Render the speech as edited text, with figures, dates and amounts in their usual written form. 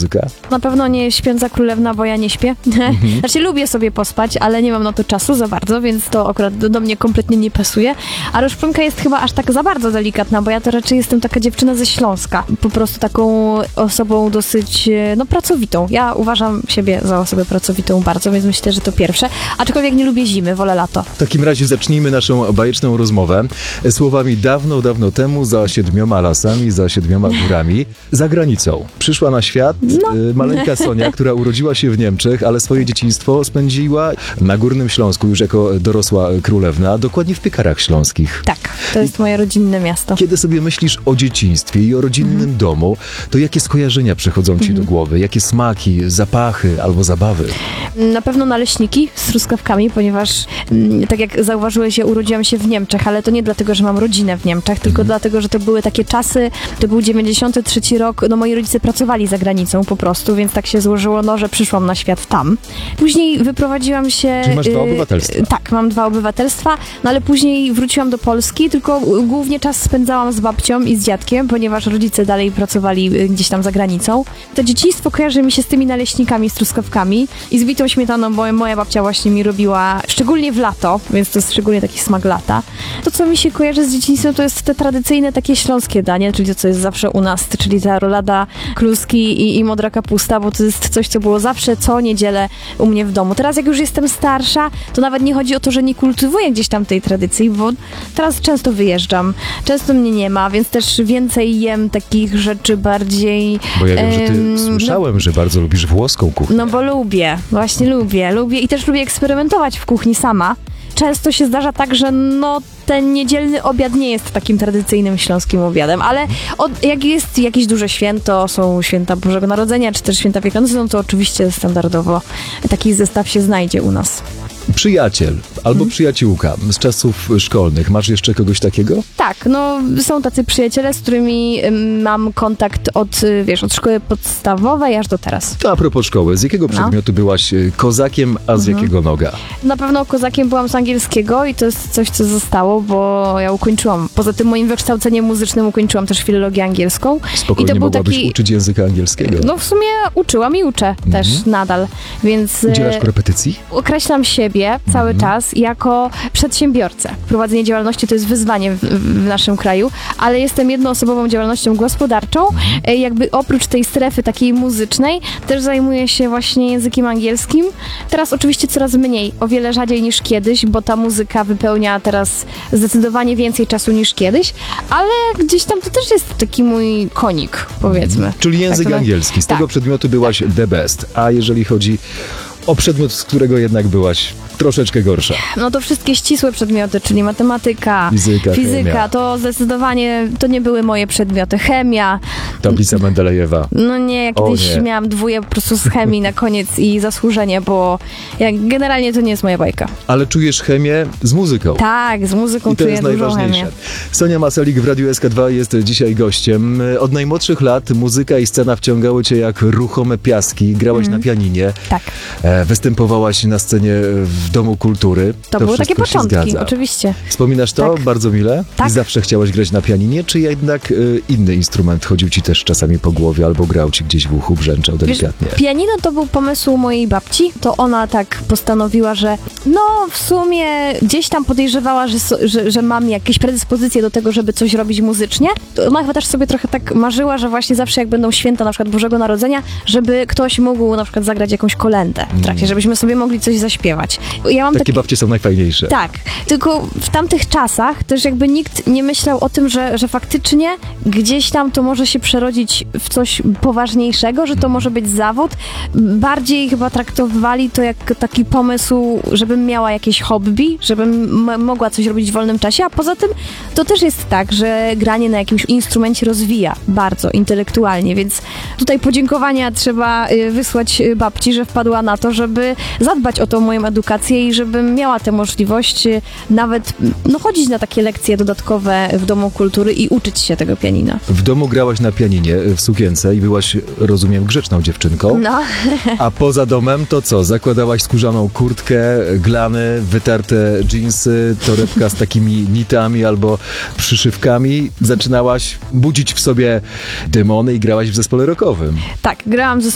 muzyka? Na pewno nie Śpiąca Królewna, bo ja nie śpię. Znaczy lubię sobie pospać, ale nie mam na to czasu za bardzo, więc to akurat do mnie kompletnie nie pasuje. A Roszpunka jest chyba aż tak za bardzo delikatna, bo ja to raczej jestem taka dziewczyna ze Śląska. Po prostu taką osobą dosyć, pracowitą. Ja uważam siebie za osobę pracowitą bardzo, więc myślę, że to pierwsze. Aczkolwiek nie lubię zimy, wolę lato. W takim razie zacznijmy naszą bajeczną rozmowę słowami dawno, dawno temu, za 7 lasami, za 7 górami, za granicą. Przyszła na świat maleńka Sonia, która urodziła się w Niemczech, ale swoje dzieciństwo spędziła na Górnym Śląsku już jako dorosła królewna, dokładnie w Piekarach Śląskich. Tak, to jest moje rodzinne miasto. Kiedy sobie myślisz o dzieciństwie i o rodzinnym domu, to jakie skojarzenia przychodzą ci do głowy? Jakie smaki, zapachy albo zabawy? Na pewno naleśniki z truskawkami, ponieważ tak jak zauważyłeś, ja urodziłam się w Niemczech, ale to nie dlatego, że mam rodzinę w Niemczech, tylko dlatego, że to były takie czasy, to był 93 rok, moi rodzice pracowali za granicą po prostu, więc tak się złożyło, że przyszłam na świat tam. Później wyprowadziłam się... Czyli masz 2 obywatelstwa. Tak, mam 2 obywatelstwa, ale później wróciłam do Polski, tylko głównie czas spędzałam z babcią i z dziadkiem, ponieważ rodzice dalej pracowali gdzieś tam za granicą. To dzieciństwo kojarzy mi się z tymi naleśnikami, z truskawkami i z bitą śmietaną, bo moja babcia właśnie mi robiła, szczególnie w lato, więc to jest szczególnie taki smak lata. To, co mi się kojarzy z dzieciństwem, to jest te tradycyjne takie śląskie danie, czyli to, co jest zawsze u nas, czyli ta rolada, kluski i modra kapusta, bo to jest coś, co było zawsze co niedzielę u mnie w domu. Teraz jak już jestem starsza, to nawet nie chodzi o to, że nie kultywuję gdzieś tam tej tradycji, bo teraz często wyjeżdżam, często mnie nie ma, więc też więcej jem takich rzeczy bardziej... Bo ja wiem, że ty słyszałem, że bardzo lubisz włoską kuchnię. No bo lubię, właśnie lubię i też lubię eksperymentować w kuchni sama. Często się zdarza tak, że ten niedzielny obiad nie jest takim tradycyjnym śląskim obiadem, ale jak jest jakieś duże święto, są święta Bożego Narodzenia, czy też święta Wielkanocy, to oczywiście standardowo taki zestaw się znajdzie u nas. Przyjaciel albo przyjaciółka z czasów szkolnych. Masz jeszcze kogoś takiego? Tak, są tacy przyjaciele, z którymi mam kontakt od szkoły podstawowej aż do teraz. To a propos szkoły, z jakiego przedmiotu byłaś kozakiem, a z jakiego noga? Na pewno kozakiem byłam z angielskiego i to jest coś, co zostało, bo ja ukończyłam, poza tym moim wykształceniem muzycznym ukończyłam też filologię angielską. Spokojnie i to mogłabyś uczyć języka angielskiego. W sumie uczyłam i uczę też nadal, więc... Udzielasz korepetycji? Określam siebie cały czas jako przedsiębiorcę. Prowadzenie działalności to jest wyzwanie w naszym kraju, ale jestem jednoosobową działalnością gospodarczą. Jakby oprócz tej strefy takiej muzycznej też zajmuję się właśnie językiem angielskim. Teraz oczywiście coraz mniej, o wiele rzadziej niż kiedyś, bo ta muzyka wypełnia teraz zdecydowanie więcej czasu niż kiedyś, ale gdzieś tam to też jest taki mój konik, powiedzmy. Czyli język angielski. Z tego przedmiotu byłaś the best. A jeżeli chodzi o przedmiot, z którego jednak byłaś troszeczkę gorsza? To wszystkie ścisłe przedmioty, czyli matematyka, fizyka, chemia. To zdecydowanie to nie były moje przedmioty. Chemia. Tablica Mendelejewa. Ja kiedyś miałam 2 po prostu z chemii na koniec i zasłużenie, bo generalnie to nie jest moja bajka. Ale czujesz chemię z muzyką. Tak, z muzyką i to czuję jest dużą najważniejsze. chemię. Sonia Maselik w Radiu SK2 jest dzisiaj gościem. Od najmłodszych lat muzyka i scena wciągały cię jak ruchome piaski. Grałaś na pianinie. Tak. Występowałaś na scenie w Domu Kultury. To były takie początki, oczywiście. Wspominasz to tak. bardzo mile? Tak. Zawsze chciałaś grać na pianinie, czy jednak inny instrument chodził ci też czasami po głowie, albo grał ci gdzieś w uchu, brzęczał delikatnie? Pianino to był pomysł mojej babci. To ona tak postanowiła, że w sumie gdzieś tam podejrzewała, że mam jakieś predyspozycje do tego, żeby coś robić muzycznie. To ona chyba też sobie trochę tak marzyła, że właśnie zawsze jak będą święta na przykład Bożego Narodzenia, żeby ktoś mógł na przykład zagrać jakąś kolędę w trakcie, żebyśmy sobie mogli coś zaśpiewać. Ja mam Takie babcie są najfajniejsze. Tak, tylko w tamtych czasach też jakby nikt nie myślał o tym, że faktycznie gdzieś tam to może się przerodzić w coś poważniejszego, że to może być zawód. Bardziej chyba traktowali to jak taki pomysł, żebym miała jakieś hobby, żebym mogła coś robić w wolnym czasie, a poza tym to też jest tak, że granie na jakimś instrumencie rozwija bardzo intelektualnie, więc tutaj podziękowania trzeba wysłać babci, że wpadła na to, żeby zadbać o tą moją edukację i żebym miała tę możliwość nawet chodzić na takie lekcje dodatkowe w Domu Kultury i uczyć się tego pianina. W domu grałaś na pianinie w sukience i byłaś, rozumiem, grzeczną dziewczynką. A poza domem to co? Zakładałaś skórzaną kurtkę, glany, wytarte dżinsy, torebka z takimi nitami albo przyszywkami. Zaczynałaś budzić w sobie demony i grałaś w zespole rockowym. Tak, grałam w